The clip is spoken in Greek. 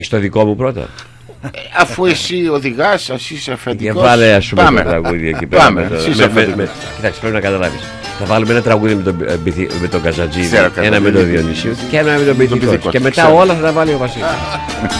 Στο δικό μου πρώτα. Αφού εσύ οδηγάς, εσύ είσαι αφεντικός. Και βάλε ας πούμε ένα τραγούδι εκεί πέρα. Πάμε. Κοιτάξτε, πρέπει να καταλάβεις. Θα βάλουμε ένα τραγούδι με τον Καζατζίδη, ένα με τον Διονυσίου και ένα με τον Πυθικό. Και μετά όλα θα τα βάλει ο Βασίλης.